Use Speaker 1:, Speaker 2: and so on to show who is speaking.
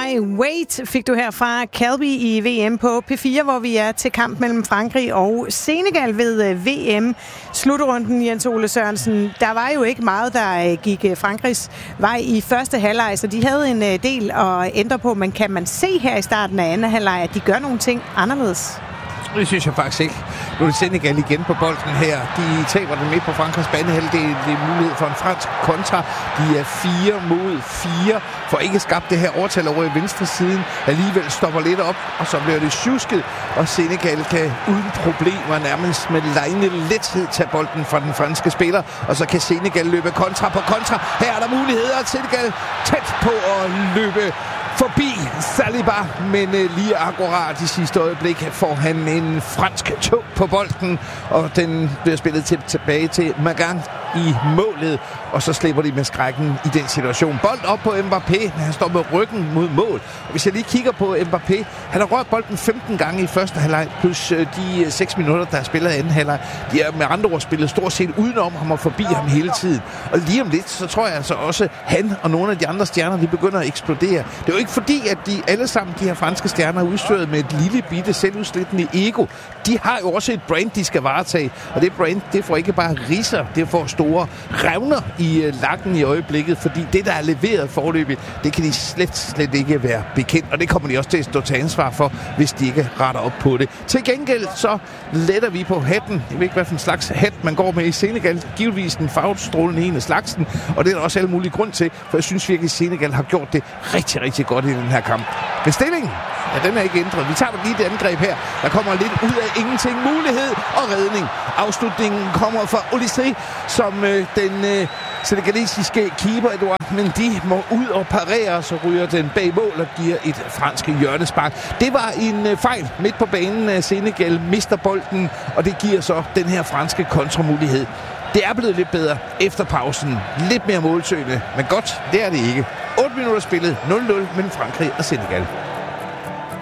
Speaker 1: I Wait fik du her fra Calby i VM på P4, hvor vi er til kamp mellem Frankrig og Senegal ved VM-slutrunden, Jens Ole Sørensen. Der var jo ikke meget, der gik Frankrigs vej i første halvleg, så de havde en del at ændre på, men kan man se her i starten af anden halvleg, at de gør nogle ting anderledes?
Speaker 2: Det synes jeg faktisk ikke. Nu er det Senegal igen på bolden her. De taber den midt på Frankrigs banehalvdel. Det er mulighed for en fransk kontra. De er 4-4. For ikke skabt det her overtal over i venstre siden. Alligevel stopper lidt op, og så bliver det sjusket. Og Senegal kan uden problemer nærmest med lejende lethed tage bolden fra den franske spiller. Og så kan Senegal løbe kontra på kontra. Her er der muligheder. Senegal tæt på at løbe forbi Saliba, men lige akkurat i sidste øjeblik får han en fransk tog på bolden, og den bliver spillet tilbage til Magan i målet, og så slipper de med skrækken i den situation. Bold op på Mbappé, men han står med ryggen mod mål. Og hvis jeg lige kigger på Mbappé, han har rørt bolden 15 gange i første halvleg, plus de 6 minutter, der er spillet i anden halvleg. De er med andre ord spillet stort set udenom ham og forbi ham hele tiden. Og lige om lidt, så tror jeg altså også, han og nogle af de andre stjerner, de begynder at eksplodere. Det er jo ikke fordi, at de alle sammen, de her franske stjerner, er udstyret med et lille bitte selvudslittende ego. De har jo også et brand, de skal varetage. Og det brand, det får ikke bare ridser, det får store revner i lakken i øjeblikket, fordi det, der er leveret forløbigt, det kan de slet ikke være bekendt. Og det kommer de også til at stå til ansvar for, hvis de ikke retter op på det. Til gengæld så letter vi på hatten. Jeg ved ikke, hvad for en slags hat man går med i Senegal. Givetvis den farvestrålende en af slagsen. Og det er der også alle mulige grund til, for jeg synes virkelig, at Senegal har gjort det rigtig, rigtig godt i den her kamp. Men stillingen, ja, den er ikke ændret. Vi tager lige det angreb her. Der kommer lidt ud af ingenting. Mulighed og redning. Afslutningen kommer fra Olysée, som den senegalesiske keeper, Edouard Mendy, må ud og parere, så ryger den bag mål og giver et fransk hjørnespark. Det var en fejl midt på banen. Senegal mister bolden, og det giver så den her franske kontramulighed. Det er blevet lidt bedre efter pausen. Lidt mere målsøgende, men godt, det er det ikke. 8 minutter spillet, 0-0 mellem Frankrig og Senegal.